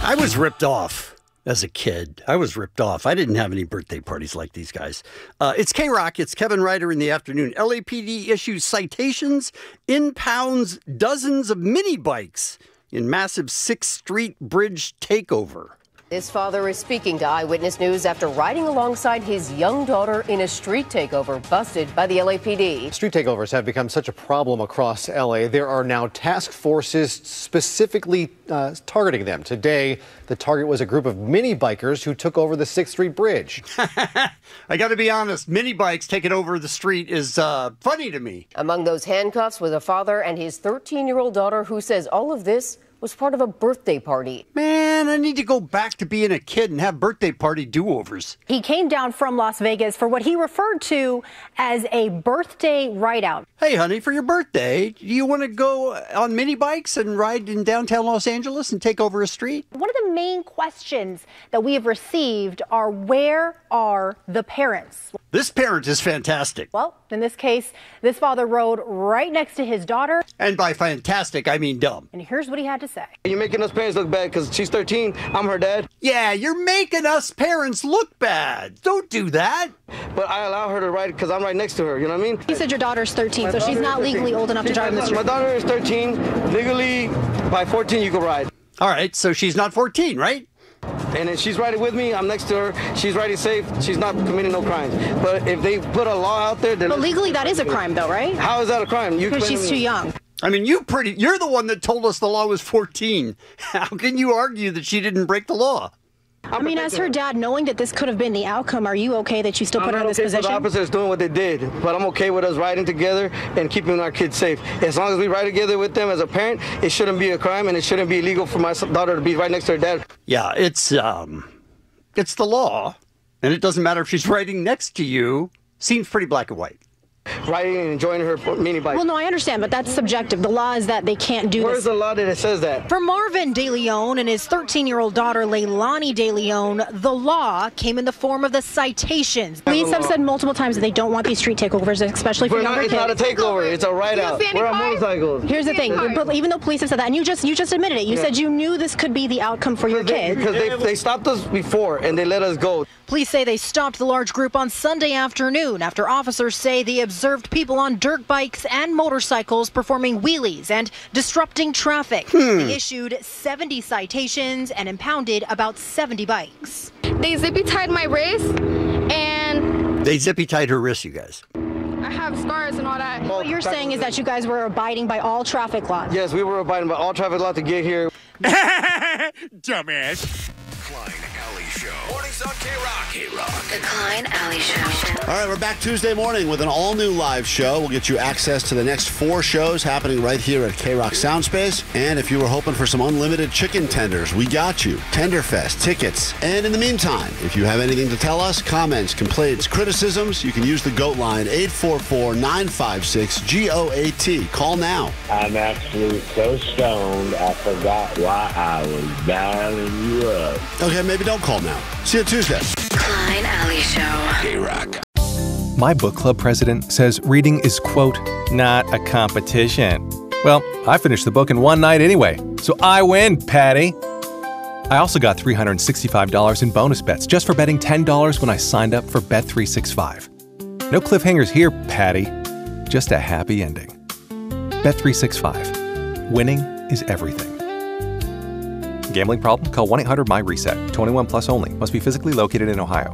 I was ripped off as a kid. I didn't have any birthday parties like these guys. It's K-Rock. It's Kevin Ryder in the afternoon. LAPD issues citations, impounds dozens of mini bikes in massive 6th Street bridge takeover. This father is speaking to Eyewitness News after riding alongside his young daughter in a street takeover busted by the LAPD. Street takeovers have become such a problem across LA. There are now task forces specifically targeting them. Today, the target was a group of mini bikers who took over the 6th Street bridge. I got to be honest, mini bikes taking over the street is funny to me. Among those handcuffs was a father and his 13-year-old daughter who says all of this was part of a birthday party. Man, I need to go back to being a kid and have birthday party do-overs. He came down from Las Vegas for what he referred to as a birthday ride-out. Hey, honey, for your birthday, do you want to go on mini bikes and ride in downtown Los Angeles and take over a street? One of the main questions that we have received are, where are the parents? This parent is fantastic. Well, in this case, this father rode right next to his daughter. And by fantastic, I mean dumb. And here's what he had to say. You're making us parents look bad because she's 13. I'm her dad. Yeah, you're making us parents look bad. Don't do that. But I allow her to ride because I'm right next to her. You know what I mean? You said your daughter's 13, so she's not legally old enough to drive in the street. My daughter is 13. Legally, by 14, you can ride. All right, so she's not 14, right? And then she's riding with me. I'm next to her. She's riding safe. She's not committing no crimes. But if they put a law out there, then... But legally, that is a crime, though, right? How is that a crime? Because she's too young. I mean, you're the one that told us the law was 14. How can you argue that she didn't break the law? I mean, as her dad, knowing that this could have been the outcome, are you okay that you still put her in this position? I'm not okay for the officers doing what they did, but I'm okay with us riding together and keeping our kids safe. As long as we ride together with them as a parent, it shouldn't be a crime and it shouldn't be illegal for my daughter to be right next to her dad. Yeah, it's the law, and it doesn't matter if she's riding next to you. Seems pretty black and white. Riding and enjoying her mini bike. Well, no, I understand, but that's subjective. The law is that they can't do this. Where's the law that says that? For Marvin De Leon and his 13-year-old daughter, Leilani De Leon, the law came in the form of the citations. Police have said multiple times that they don't want these street takeovers, especially for younger kids. It's not a takeover. It's a ride-out. We're on motorcycles. Here's the thing. Even though police have said that, and you just admitted it. You said you knew this could be the outcome for your kids. Because they stopped us before, and they let us go. Police say they stopped the large group on Sunday afternoon after officers say they observed people on dirt bikes and motorcycles performing wheelies and disrupting traffic. They issued 70 citations and impounded about 70 bikes. They zippy-tied my wrist, and... They zippy-tied her wrist, you guys. I have scars and all that. What you're saying is that you guys were abiding by all traffic laws. Yes, we were abiding by all traffic laws to get here. Dumbass. Klein Alley Show. Mornings on K-Rock. K-Rock. The Klein Alley Show. All right, we're back Tuesday morning with an all-new live show. We'll get you access to the next 4 shows happening right here at K-Rock Soundspace. And if you were hoping for some unlimited chicken tenders, we got you. Tenderfest, tickets. And in the meantime, if you have anything to tell us, comments, complaints, criticisms, you can use the GOAT line, 844-956-GOAT. Call now. I'm actually so stoned, I forgot why I was dialing you up. Okay, maybe don't call now. See you Tuesday. Klein Alley Show. K-Rock. My book club president says reading is, quote, not a competition. Well, I finished the book in one night anyway, so I win, Patty. I also got $365 in bonus bets just for betting $10 when I signed up for Bet365. No cliffhangers here, Patty. Just a happy ending. Bet365. Winning is everything. Gambling problem? Call 1-800-MY-RESET. 21 plus only. Must be physically located in Ohio.